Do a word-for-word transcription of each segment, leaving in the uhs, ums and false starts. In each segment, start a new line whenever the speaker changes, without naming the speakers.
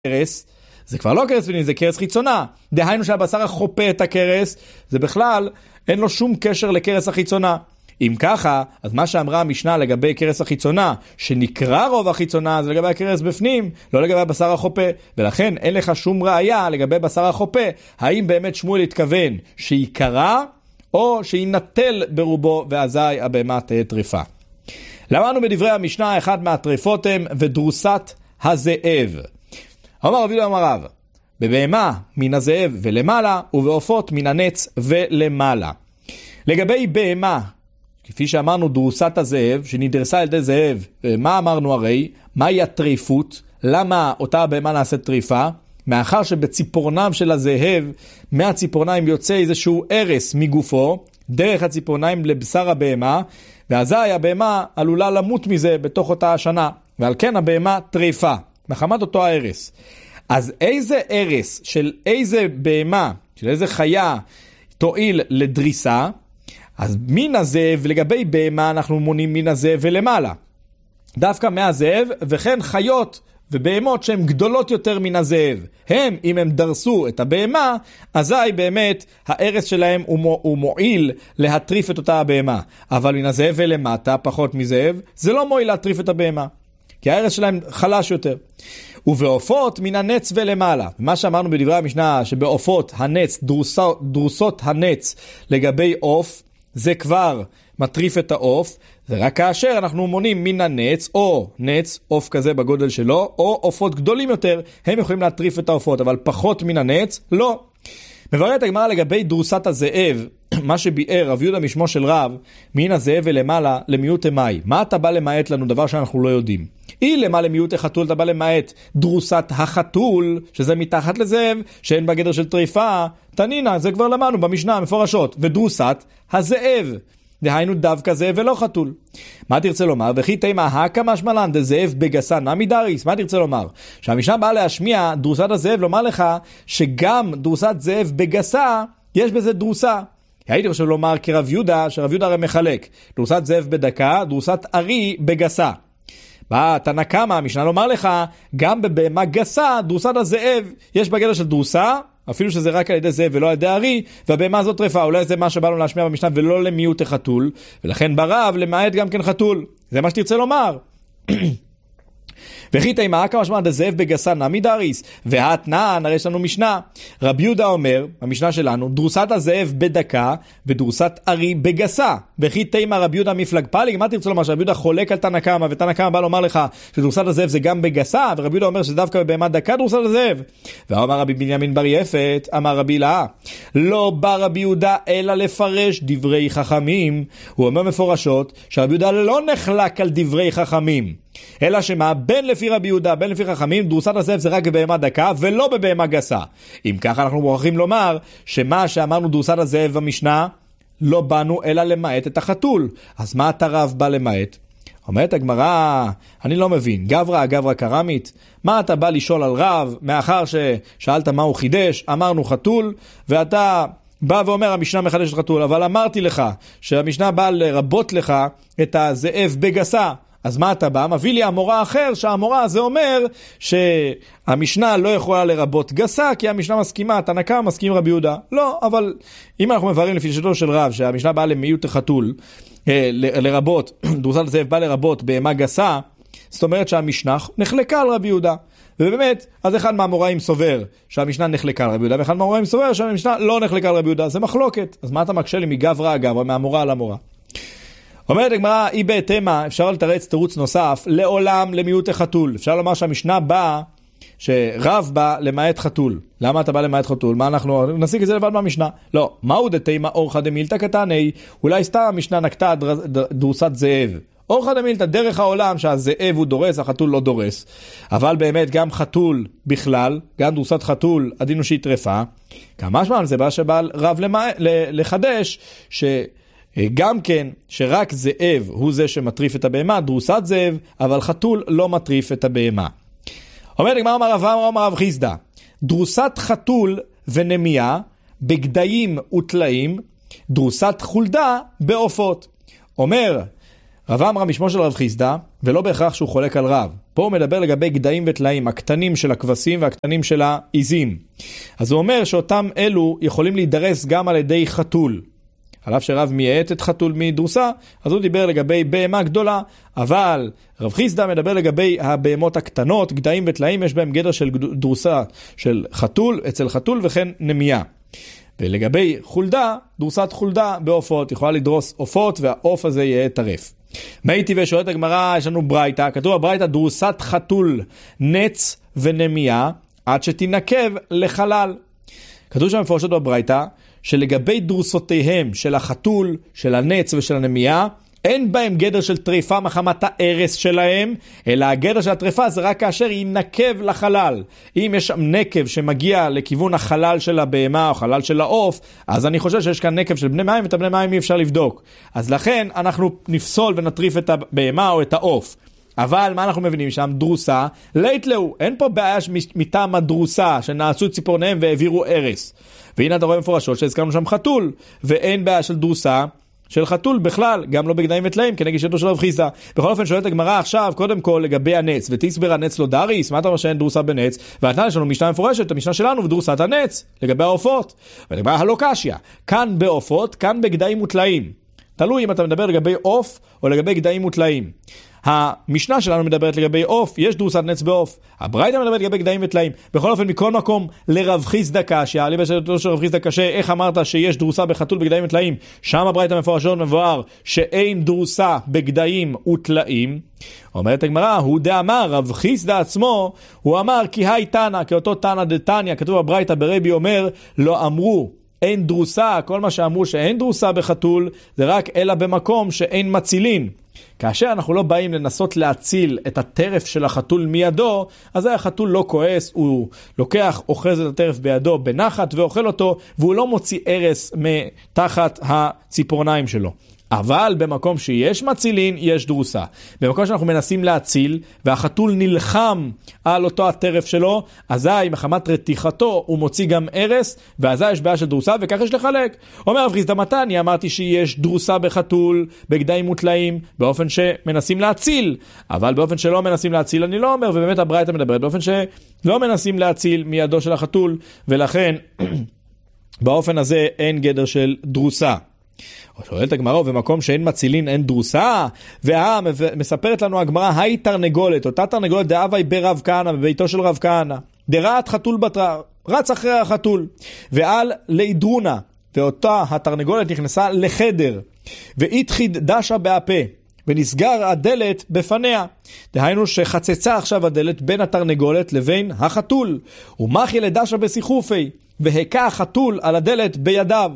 קרס, זה כבר לא קרס פנימי, זה קרס חיצונה. דהיינו שהבשר החופה את הקרס, זה בכלל אין לו שום קשר לקרס החיצונה. אם ככה, אז מה שאמרה המשנה לגבי קרס החיצונה, שנקרא רוב החיצונה, זה לגבי הקרס בפנים, לא לגבי הבשר החופה. ולכן אין לך שום ראיה לגבי בשר החופה, האם באמת שמואל התכוון שיקרא, או שינטל ברובו, ואזי הבהמה תהיה טריפה. למדנו בדברי המשנה, אחד מהטריפות הם ודרוסת הזאב. אמר רבי יהודה אמר רב, בבהמה מן הזאב ולמעלה, ובעופות מן הנץ ולמעלה. לגבי בהמה, כפי שאמרנו דרוסת הזאב, שנדרסה על ידי זאב, מה אמרנו הרי? מהי הטריפות? למה אותה הבהמה נעשית טריפה? מאחר שבציפורנם של הזאב, מהציפורניים יוצא איזשהו ערס מגופו, דרך הציפורניים לבשר הבהמה, ואזי הבהמה עלולה למות מזה בתוך אותה השנה, ועל כן הבהמה טריפה, מחמת אותו הערס. אז איזה ערס של איזה בהמה, של איזה חיה, תועיל לדריסה, אז מן הזאב, לגבי בהמה אנחנו מונים מן הזאב ולמעלה. דווקא מהזאב, וכן חיות ובהמות שהן גדולות יותר מן הזאב. הם, אם הם דרסו את הבהמה, אזי באמת הערס שלהם הוא מועיל להטריף את אותה הבהמה. אבל מן הזאב ולמטה, פחות מזאב, זה לא מועיל להטריף את הבהמה. כי הערס שלהם חלש יותר. ובעופות מן הנץ ולמעלה. מה שאמרנו בדברי המשנה, שבעופות הנץ, דרוסות, דרוסות הנץ לגבי עוף, זה כבר מטריף את העוף, זה רק כאשר אנחנו מונים מן הנץ, או נץ, עוף כזה בגודל שלו, או עופות גדולים יותר, הם יכולים להטריף את העופות, אבל פחות מן הנץ, לא. מבארת הגמרא לגבי דרוסת הזאב, מה שביאר רב יהודה משמו של רב, מן הזאב ולמעלה למיעוט אמי. מה אתה בא למעט לנו? דבר שאנחנו לא יודעים. אי למה למיעוט החתול אתה בא למעט דרוסת החתול, שזה מתחת לזאב, שאין בגדר של טריפה, תנינה, זה כבר למדנו במשנה מפורשות, ודרוסת הזאב. דהיינו דווקא זאב ולא חתול. מה תרצה לומר? וכי תימה הקא משמלן דזאב בגסה נמי דריס. מה תרצה לומר? שהמשנה באה להשמיע דרוסת הזאב, לומר לך שגם דרוסת זאב בגסה יש בזה דרוסה. הייתי חושב לומר כרב יהודה, שרב יהודה הרי מחלק דרוסת זאב בדקה, דרוסת ארי בגסה. בא תנא קמא, המשנה לומר לך, גם בבהמה גסה, דרוסת הזאב יש בגדר של דרוסה, אפילו שזה רק על ידי זאב ולא על ידי ארי, והבהמה הזאת טריפה. אולי זה מה שבא לנו להשמיע במשנה ולא למיעוט החתול, ולכן ברב למעט גם כן חתול. זה מה שתרצה לומר. וכי תימה הקא משמע דזאב בגסה נמי דריס, והתנן, הרי יש לנו משנה. רבי יהודה אומר, המשנה שלנו, דרוסת הזאב בדקה ודרוסת ארי בגסה. וכי תימה רבי יהודה מפלג פליג. מה תרצה לומר? שרבי יהודה חולק על תנא קמא, ותנא קמא בא לומר לך שדרוסת הזאב זה גם בגסה, ורבי יהודה אומר שדווקא בבהמה דקה דרוסת הזאב. ואמר רבי בנימין בר יפת, אמר רבי לה, לא בא רבי יהודה אלא לפרש דברי חכמים. הוא אומר מפורשות שרבי יהודה לא נחלק על דברי חכמים, אלא שמה? בין לפי רבי יהודה, בין לפי חכמים, דרוסת הזאב זה רק בבהמה דקה ולא בבהמה גסה. אם ככה אנחנו מוכרחים לומר שמה שאמרנו דרוסת הזאב במשנה, לא באנו אלא למעט את החתול. אז מה אתה רב בא למעט? אומרת הגמרא, אני לא מבין, גברא גברא קרמית, מה אתה בא לשאול על רב, מאחר ששאלת מה הוא חידש, אמרנו חתול, ואתה בא ואומר המשנה מחדשת חתול, אבל אמרתי לך שהמשנה באה לרבות לך את הזאב בגסה. אז מה אתה בא? מביא לי המורה אחר, שהמורה הזה אומר שהמשנה לא יכולה לרבות גסה, כי המשנה מסכימה, תנא קמא מסכים רבי יהודה. לא, אבל אם אנחנו מבררים לפי שיטתו של רב, שהמשנה באה למיעוט החתול, לרבות, דרוסת הזאב באה לרבות בהמה גסה, זאת אומרת שהמשנה נחלקה על רבי יהודה. ובאמת, אז אחד מהמוראים סובר שהמשנה נחלקה על רבי יהודה, ואחד מהמוראים סובר שהמשנה לא נחלקה על רבי יהודה. זה מחלוקת. אז מה אתה מקשה לי מגברא גברא, מהמורה על המורה? אומרת הגמרא, אי בהתאמה, אפשר לתרץ תירוץ נוסף, לעולם למיעוט החתול. אפשר לומר שהמשנה באה, שרב בא למעט חתול. למה אתה בא למעט חתול? מה אנחנו נסיק את זה לבד מהמשנה? לא. מהו דתימה אורחא דמילתא קטני? אולי סתם המשנה נקטה דרוסת זאב. אורחא דמילתא, דרך העולם שהזאב הוא דורס, החתול לא דורס. אבל באמת גם חתול בכלל, גם דרוסת חתול, הדין הוא שהיא טרפה. כמה משמע זה בא שבא רב למעט, לחדש, ש... גם כן שרק זאב הוא זה שמטריף את הבהמה, דרוסת זאב, אבל חתול לא מטריף את הבהמה. אומר לגמרא אמר רב אמר אמר רב חיסדא, דרוסת חתול ונמיה בגדיים וטלאים, דרוסת חולדה בעופות. אומר רבא אמרה משמו של רב חיסדא, ולא בהכרח שהוא חולק על רב. פה הוא מדבר לגבי גדיים וטלאים, הקטנים של הכבשים והקטנים של העיזים. אז הוא אומר שאותם אלו יכולים להידרס גם על ידי חתול. על אף שרב מייעט את חתול מדרוסה, אז הוא דיבר לגבי בהמה גדולה, אבל רב חיסדא מדבר לגבי הבהמות הקטנות, גדיים וטלאים, יש בהם גדר של דרוסה של חתול, אצל חתול וכן נמייה. ולגבי חולדה, דרוסת חולדה בעופות, יכולה לדרוס עופות והעוף הזה יהיה טרף. מייתי ושואלת הגמרא, יש לנו ברייתא, כתוב הברייתא דרוסת חתול, נץ ונמייה, עד שתנקב לחלל. כתוב שם מפורשות בברייתא, שלגבי דרוסותיהם של החתול, של הנץ ושל הנמייה, אין בהם גדר של טריפה מחמת הארס שלהם, אלא הגדר של הטריפה זה רק כאשר ינקב לחלל. אם יש שם נקב שמגיע לכיוון החלל של הבהמה או חלל של העוף, אז אני חושב שיש כאן נקב של בני מים, ואת הבני מים אי אפשר לבדוק. אז לכן אנחנו נפסול ונטריף את הבהמה או את העוף. אבל מה אנחנו מבינים שם? דרוסה, לית לו, אין פה בעיה מטעם הדרוסה שנעשו את ציפורניהם והעבירו ארס. והנה אתה רואה מפורשות שהזכרנו שם חתול, ואין בעיה של דרוסה של חתול בכלל, גם לא בגדיים וטלאים, כנגד שיטתו של רב חיסדא. בכל אופן שואלת הגמרא עכשיו, קודם כל לגבי הנץ, ותסבר הנץ לא דריס, מה אתה אומר שאין דרוסה בנץ? והתנא יש לנו משנה מפורשת, המשנה שלנו ודרוסת הנץ, לגבי העופות. ולגבי הלוקשיה, כאן בעופות, כאן בגדיים וטלאים. תלוי אם אתה מדבר לגבי עוף או לגבי גדיים וטלאים. המשנה שלנו מדברת לגבי עוף, יש דרוסת נץ בעוף. הברייתא מדברת לגבי גדיים וטלאים. בכל אופן, מכל מקום לרב חיסדא קשיא, עלי בשאלתו של רב חיסדא קשה, איך אמרת שיש דרוסה בחתול בגדיים וטלאים? שם הברייתא מפורשות מבואר שאין דרוסה בגדיים וטלאים. אומרת הגמרא, הוא דאמר, רב חיסדא עצמו, הוא אמר כי היי תנא, כאותו תנא דתניא, כתוב הברייתא ברבי אומר, לא אמרו אין דרוסה, כל מה שאמרו שאין דרוסה בחתול, זה רק אלא במקום שאין מצילין. כאשר אנחנו לא באים לנסות להציל את הטרף של החתול מידו, אז החתול לא כועס, הוא לוקח, אוחז את הטרף בידו בנחת ואוכל אותו, והוא לא מוציא ארס מתחת הציפורניים שלו. אבל במקום שיש מצילין, יש דרוסה. במקום שאנחנו מנסים להציל, והחתול נלחם על אותו הטרף שלו, אזי מחמת רתיחתו הוא מוציא גם ארס, ואזי יש בעיה של דרוסה, וכך יש לחלק. אומר רב חיסדא מתניא, אמרתי שיש דרוסה בחתול, בגדיים וטלאים, באופן שמנסים להציל. אבל באופן שלא מנסים להציל, אני לא אומר, ובאמת הברייתא מדברת, באופן שלא מנסים להציל מידו של החתול, ולכן באופן הזה אין גדר של דרוסה. שואלת הגמרא, ובמקום שאין מצילין אין דרוסה, ומספרת לנו הגמרא, היי תרנגולת, אותה תרנגולת דאבי ברב כהנא, בביתו של רב כהנא, דרעת חתול בתרה, רץ אחרי החתול, ועל לידרונה, ואותה התרנגולת נכנסה לחדר, והתחיד דשה באפה, ונסגר הדלת בפניה. דהיינו שחצצה עכשיו הדלת בין התרנגולת לבין החתול, ומחי לדשה בשיחופי, והקע החתול על הדלת בידיו.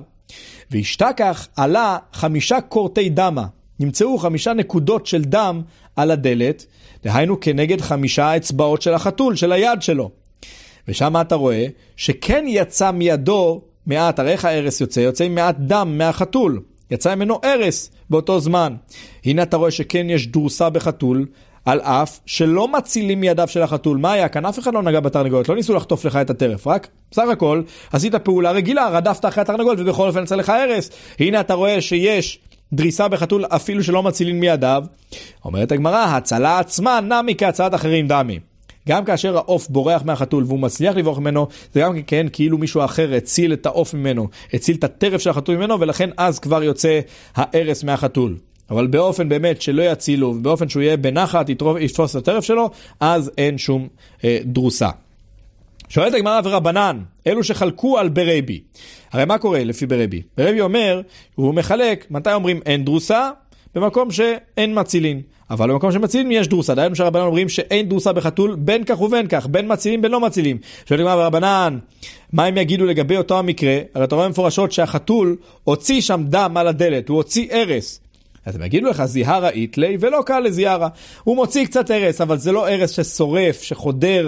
והשתכח עלה חמישה קורטי דמה, נמצאו חמישה נקודות של דם על הדלת, דהיינו כנגד חמישה אצבעות של החתול, של היד שלו. ושם אתה רואה שכן יצא מידו מעט, הרי איך הארס יוצא? יוצא מעט דם מהחתול, יצא ממנו ארס באותו זמן. הנה אתה רואה שכן יש דרוסה בחתול, על אף שלא מצילים מידיו של החתול. מה היה? כאן אף אחד לא נגע בתרנגולת, לא ניסו לחטוף לך את הטרף, רק בסך הכל עשית פעולה רגילה, רדפת אחרי התרנגולת ובכל אופן יצא לך ארס. הנה אתה רואה שיש דריסה בחתול אפילו שלא מצילים מידיו. אומרת הגמרא, הצלה עצמה נמי כהצלת אחרים דמי. גם כאשר העוף בורח מהחתול והוא מצליח לברוח ממנו, זה גם כן כאילו מישהו אחר הציל את העוף ממנו, הציל את הטרף של החתול ממנו, ולכן אז כבר יוצא הארס מהחתול. אבל באופן באמת שלא יצילו, ובאופן שהוא יהיה בנחת, יתפוס את הטרף שלו, אז אין שום אה, דרוסה. שואלת הגמרא ורבנן, אלו שחלקו על ברבי. הרי מה קורה לפי ברבי? ברבי אומר, הוא מחלק, מתי אומרים אין דרוסה? במקום שאין מצילין. אבל במקום שמצילין יש דרוסה. דהיינו שהרבנן אומרים שאין דרוסה בחתול בין כך ובין כך, בין מצילין בין לא מצילין. שואלת הגמרא ורבנן, מה הם יגידו לגבי אותו המקרה? הרי אתה רואה מפורשות שהחתול הוציא שם דם על הדלת, הוא הוציא ארס. אז הם יגידו לך, זיהרה איתלי ולא קל לזיהרה. הוא מוציא קצת ארס, אבל זה לא ארס ששורף, שחודר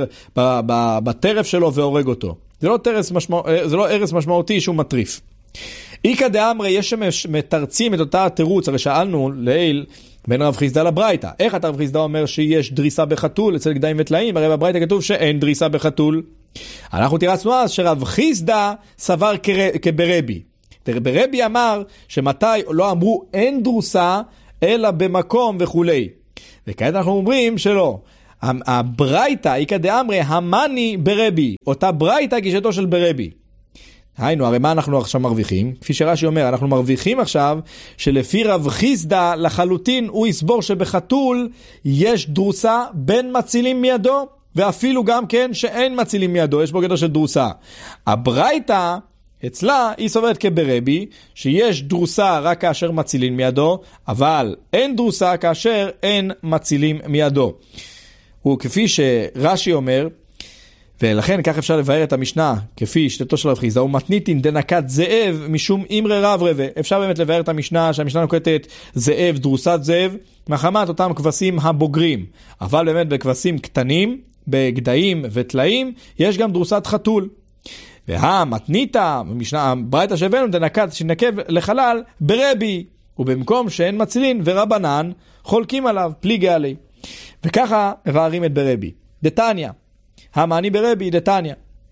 בטרף שלו והורג אותו. זה לא, משמע... זה לא ארס משמעותי שהוא מטריף. איקא דאמרי, יש שמתרצים את אותה התירוץ, הרי שאלנו לעיל בין רב חיסדא לברייתא. איך אתה רב חיסדא אומר שיש דריסה בחתול אצל גדיים וטלאים? הרי בברייתא כתוב שאין דריסה בחתול. אנחנו תירצנו אז שרב חיסדא סבר כברבי. ברבי אמר שמתי לא אמרו אין דרוסה, אלא במקום וכולי. וכעת אנחנו אומרים שלא. הברייתא, איקא דאמרי, המני ברבי, אותה ברייתא גישתו של ברבי. היינו, הרי מה אנחנו עכשיו מרוויחים? כפי שרש"י אומר, אנחנו מרוויחים עכשיו שלפי רב חיסדא לחלוטין הוא יסבור שבחתול יש דרוסה בין מצילים מידו, ואפילו גם כן שאין מצילים מידו, יש בו גדר של דרוסה. הברייתא אצלה היא סוברת כברבי, שיש דרוסה רק כאשר מצילים מידו, אבל אין דרוסה כאשר אין מצילים מידו. וכפי שרש"י אומר, ולכן כך אפשר לבאר את המשנה, כפי שתתו של רב חיסדא, הוא מתניתין דנקת זאב משום אמרי רב רבה. אפשר באמת לבאר את המשנה, שהמשנה נוקטת זאב, דרוסת זאב, מחמת אותם כבשים הבוגרים. אבל באמת בכבשים קטנים, בגדיים וטלאים, יש גם דרוסת חתול. והמתניתא, במשנה, ברייתא שהבאנו, דנקת שנקב לחלל ברבי, ובמקום שאין מצילין ורבנן, חולקים עליו, פליגי עלי. וככה מבארים את ברבי. דתניא, המעני ברבי, דתניא.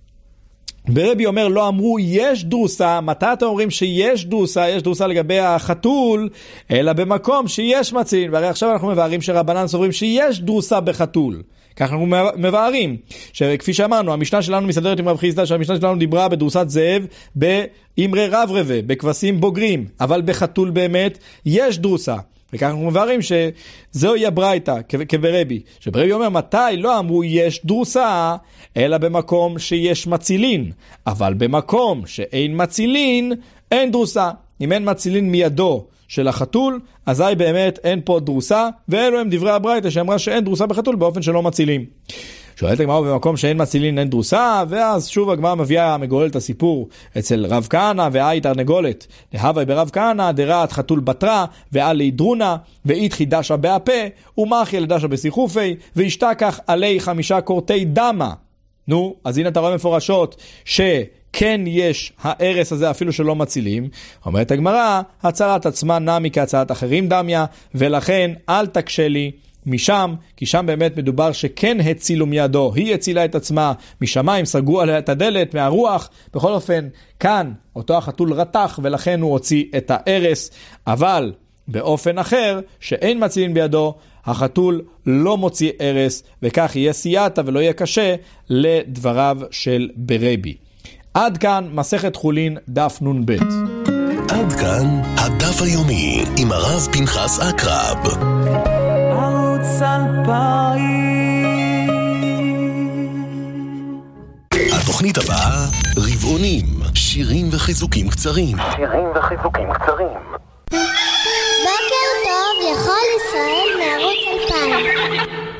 ברבי אומר, לא אמרו יש דרוסה, מתי אתם אומרים שיש דרוסה, יש דרוסה לגבי החתול, אלא במקום שיש מצילין. והרי עכשיו אנחנו מבארים שרבנן סוברים שיש דרוסה בחתול. כך אנחנו מבארים, שכפי שאמרנו, המשנה שלנו מסתדרת עם רב חיסדא, שהמשנה שלנו דיברה בדרוסת זאב, באמרי רב רבה, בכבשים בוגרים, אבל בחתול באמת יש דרוסה. וכך אנחנו מבארים שזוהי הברייתא כברבי, שברבי אומר מתי לא אמרו יש דרוסה, אלא במקום שיש מצילין, אבל במקום שאין מצילין, אין דרוסה. אם אין מצילין מידו של החתול, אזי באמת אין פה דרוסה, ואלו הם דברי הברייתא שאמרה שאין דרוסה בחתול באופן שלא מצילים. שואלת הגמרא במקום שאין מצילין אין דרוסה, ואז שוב הגמרא מביאה מגולל את הסיפור אצל רב כהנא והאי תרנגולת. דהווי ברב כהנא דרעת חתול בתרה ועל לידרונה ואיתחי דשה באפה ומחי לדשה בשיחופי והשתכח עלי חמישה קורטי דמה. נו, אז הנה אתה רואה מפורשות שכן יש הערס הזה אפילו שלא מצילים. אומרת הגמרא, הצהרת עצמה נמי כהצהרת אחרים דמיה, ולכן אל תקשה לי משם, כי שם באמת מדובר שכן הצילו מידו, היא הצילה את עצמה משמיים, סגרו עליה את הדלת מהרוח. בכל אופן, כאן אותו החתול רתח ולכן הוא הוציא את הערס, אבל באופן אחר שאין מצילין בידו, החתול לא מוציא ערס, וכך יהיה סייעתא ולא יהיה קשה לדבריו של ברבי. עד כאן מסכת חולין דף נ"ב.
עד כאן הדף היומי עם הרב פנחס אקרב. התוכנית הבאה, רבעונים, שירים וחיזוקים קצרים. שירים וחיזוקים קצרים.
בוקר טוב לכל ישראל מערוץ אלפיים.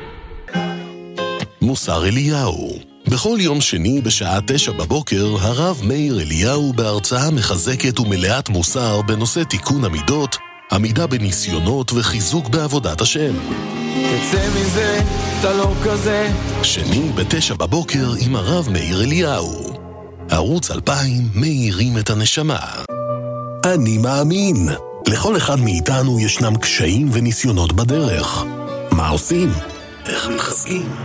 מוסר אליהו. בכל יום שני בשעה תשע בבוקר, הרב מאיר אליהו בהרצאה מחזקת ומלאת מוסר בנושא תיקון המידות, עמידה בניסיונות וחיזוק בעבודת השם.
תצא מזה, אתה לא כזה.
שני בתשע בבוקר עם הרב מאיר אליהו. ערוץ אלפיים מאירים את הנשמה. אני מאמין. לכל אחד מאיתנו ישנם קשיים וניסיונות בדרך. מה עושים? איך מתחזקים?